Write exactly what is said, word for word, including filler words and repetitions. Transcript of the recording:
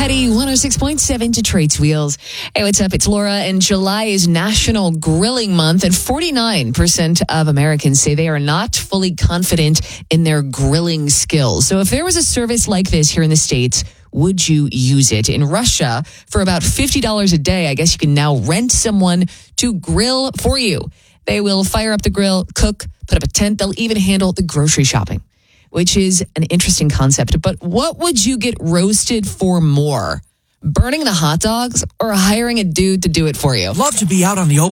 Petty, one oh six point seven Detroit's Wheels. Hey, what's up? It's Laura, and July is National Grilling Month, and forty-nine percent of Americans say they are not fully confident in their grilling skills. So if there was a service like this here in the States, would you use it? In Russia, for about fifty dollars a day, I guess you can now rent someone to grill for you. They will fire up the grill, cook, put up a tent. They'll even handle the grocery shopping, which is an interesting concept. But what would you get roasted for more? Burning the hot dogs or hiring a dude to do it for you? Love to be out on the open.